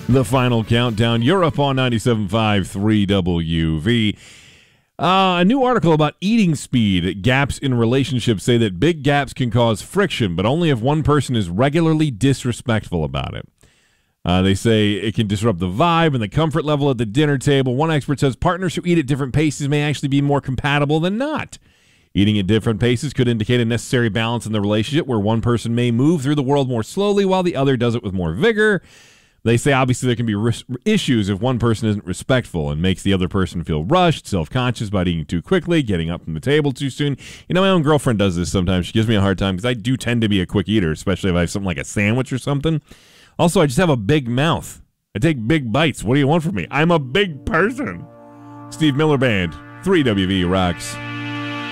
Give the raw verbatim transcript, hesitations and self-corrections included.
The final countdown. You're up on ninety-seven point five three W V. Uh, a new article about eating speed. Gaps in relationships say that big gaps can cause friction, but only if one person is regularly disrespectful about it. Uh, they say it can disrupt the vibe and the comfort level at the dinner table. One expert says partners who eat at different paces may actually be more compatible than not. Eating at different paces could indicate a necessary balance in the relationship where one person may move through the world more slowly while the other does it with more vigor. They say obviously there can be ris- issues if one person isn't respectful and makes the other person feel rushed, self-conscious about eating too quickly, getting up from the table too soon. You know, my own girlfriend does this sometimes. She gives me a hard time because I do tend to be a quick eater, especially if I have something like a sandwich or something. Also, I just have a big mouth. I take big bites. What do you want from me? I'm a big person. Steve Miller Band, three W V rocks.